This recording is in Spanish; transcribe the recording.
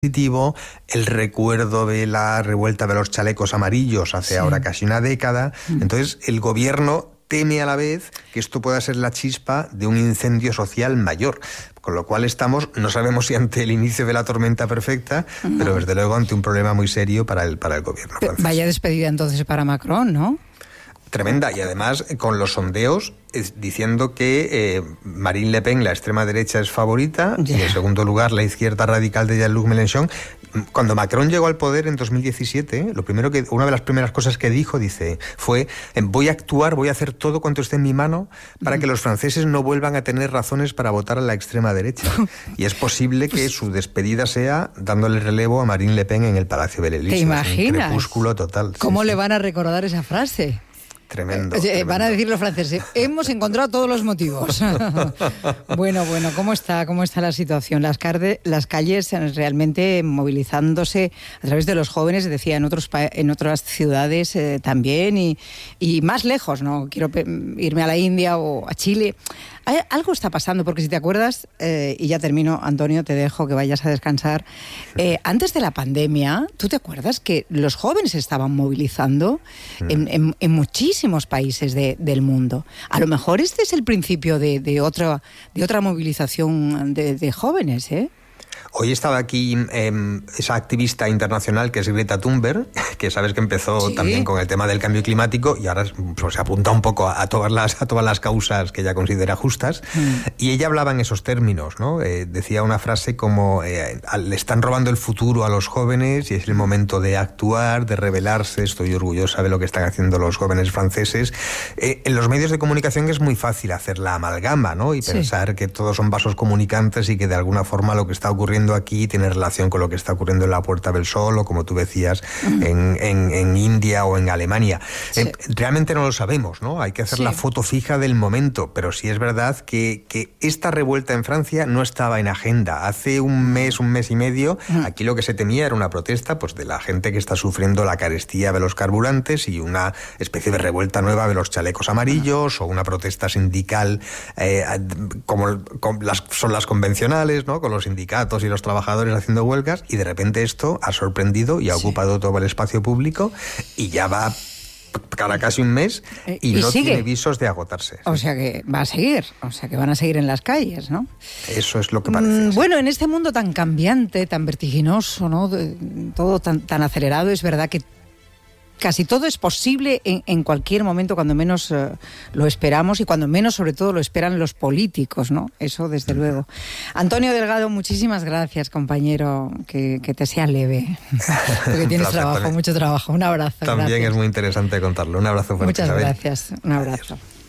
positivo, el recuerdo de la revuelta de los chalecos amarillos hace ahora casi una década. Entonces, el gobierno teme a la vez que esto pueda ser la chispa de un incendio social mayor. Con lo cual no sabemos si ante el inicio de la tormenta perfecta, pero desde luego ante un problema muy serio para el gobierno francés. Vaya despedida entonces para Macron, ¿no? Tremenda, y además con los sondeos diciendo que Marine Le Pen, la extrema derecha, es favorita, y en segundo lugar la izquierda radical de Jean-Luc Mélenchon. Cuando Macron llegó al poder en 2017, una de las primeras cosas que dijo fue: voy a hacer todo cuanto esté en mi mano para que los franceses no vuelvan a tener razones para votar a la extrema derecha. Y es posible que su despedida sea dándole relevo a Marine Le Pen en el Palacio del Elíseo. ¿Te imaginas? Un crepúsculo total. ¿Cómo le van a recordar esa frase? Tremendo. Van a decir los franceses: hemos encontrado todos los motivos. Bueno, ¿cómo está la situación? Las calles realmente movilizándose a través de los jóvenes, decía, en otras ciudades también, y más lejos, no quiero irme a la India o a Chile. Algo está pasando, porque si te acuerdas, y ya termino, Antonio, te dejo que vayas a descansar, antes de la pandemia, ¿tú te acuerdas que los jóvenes estaban movilizando en muchísimos países del mundo? A lo mejor este es el principio de otra movilización de jóvenes, ¿eh? Hoy estaba aquí esa activista internacional que es Greta Thunberg, que sabes que empezó también con el tema del cambio climático y ahora se apunta un poco a todas las causas que ella considera justas. Y ella hablaba en esos términos, ¿no? Decía una frase como: le están robando el futuro a los jóvenes y es el momento de actuar, de rebelarse. Estoy orgullosa de lo que están haciendo los jóvenes franceses. En los medios de comunicación es muy fácil hacer la amalgama, ¿no? Y pensar que todos son vasos comunicantes y que de alguna forma lo que está ocurriendo aquí tiene relación con lo que está ocurriendo en la Puerta del Sol o, como tú decías, en India o en Alemania. Realmente no lo sabemos, ¿no? Hay que hacer la foto fija del momento, pero sí es verdad que esta revuelta en Francia no estaba en agenda. Hace un mes y medio, aquí lo que se temía era una protesta de la gente que está sufriendo la carestía de los carburantes y una especie de revuelta nueva de los chalecos amarillos o una protesta sindical como son las convencionales, ¿no? Con los sindicatos y los trabajadores haciendo huelgas, y de repente esto ha sorprendido y ha ocupado todo el espacio público y ya va cada casi un mes y no tiene visos de agotarse. O sea que va a seguir, que van a seguir en las calles, ¿no? Eso es lo que parece. Bueno, en este mundo tan cambiante, tan vertiginoso, ¿no? Todo tan acelerado, es verdad que casi todo es posible en cualquier momento, cuando menos lo esperamos y cuando menos, sobre todo, lo esperan los políticos, ¿no? Eso, desde luego. Antonio Delgado, muchísimas gracias, compañero. Que te sea leve. Porque tienes trabajo, mucho trabajo. Un abrazo. También gracias. Es muy interesante contarlo. Un abrazo fuerte. Muchas gracias. Un abrazo. Adiós.